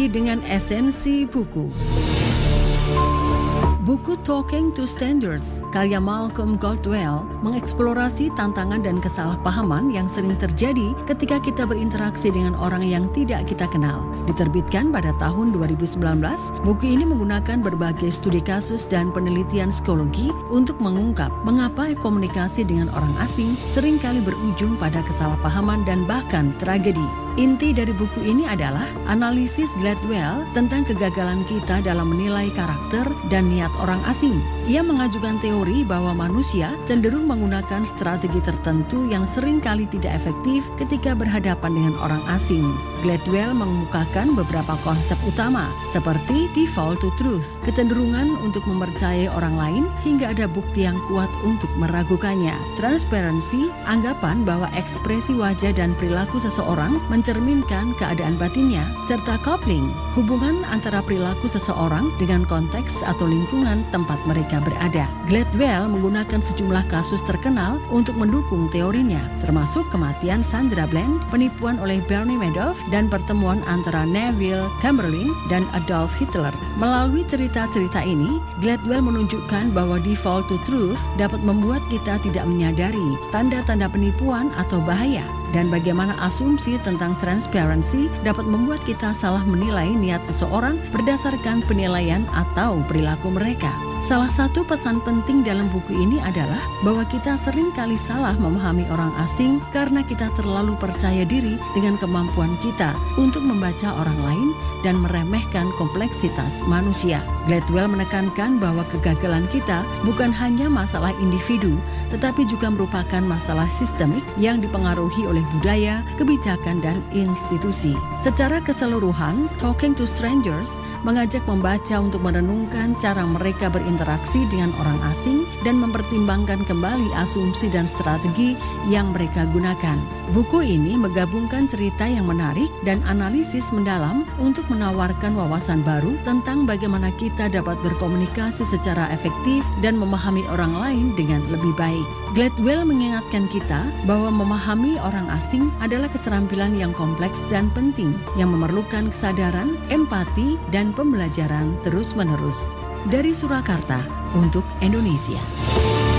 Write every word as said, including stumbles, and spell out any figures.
Awali dengan esensi buku. Buku Talking to Strangers, karya Malcolm Gladwell, mengeksplorasi tantangan dan kesalahpahaman yang sering terjadi ketika kita berinteraksi dengan orang yang tidak kita kenal. Diterbitkan pada tahun dua ribu sembilan belas, buku ini menggunakan berbagai studi kasus dan penelitian psikologi untuk mengungkap mengapa komunikasi dengan orang asing seringkali berujung pada kesalahpahaman dan bahkan tragedi. Inti dari buku ini adalah analisis Gladwell tentang kegagalan kita dalam menilai karakter dan niat orang asing. Ia mengajukan teori bahwa manusia cenderung menggunakan strategi tertentu yang seringkali tidak efektif ketika berhadapan dengan orang asing. Gladwell mengemukakan beberapa konsep utama, seperti default to truth, kecenderungan untuk mempercayai orang lain hingga ada bukti yang kuat untuk meragukannya. Transparency, anggapan bahwa ekspresi wajah dan perilaku seseorang mencerminkan keadaan batinnya, serta coupling, hubungan antara perilaku seseorang dengan konteks atau lingkungan tempat mereka berada. Gladwell menggunakan sejumlah kasus terkenal untuk mendukung teorinya, termasuk kematian Sandra Bland, penipuan oleh Bernie Madoff, dan pertemuan antara Neville Chamberlain dan Adolf Hitler. Melalui cerita-cerita ini, Gladwell menunjukkan bahwa default to truth dapat membuat kita tidak menyadari tanda-tanda penipuan atau bahaya, dan bagaimana asumsi tentang transparansi dapat membuat kita salah menilai niat seseorang berdasarkan penilaian atau perilaku mereka. Salah satu pesan penting dalam buku ini adalah bahwa kita sering kali salah memahami orang asing karena kita terlalu percaya diri dengan kemampuan kita untuk membaca orang lain dan meremehkan kompleksitas manusia. Gladwell menekankan bahwa kegagalan kita bukan hanya masalah individu, tetapi juga merupakan masalah sistemik yang dipengaruhi oleh budaya, kebijakan, dan institusi. Secara keseluruhan, Talking to Strangers mengajak membaca untuk merenungkan cara mereka berinteraksi dengan orang asing dan mempertimbangkan kembali asumsi dan strategi yang mereka gunakan. Buku ini menggabungkan cerita yang menarik dan analisis mendalam untuk menawarkan wawasan baru tentang bagaimana kita dapat berkomunikasi secara efektif dan memahami orang lain dengan lebih baik. Gladwell mengingatkan kita bahwa memahami orang asing adalah keterampilan yang kompleks dan penting yang memerlukan kesadaran, empati, dan pembelajaran terus-menerus. Dari Surakarta untuk Indonesia.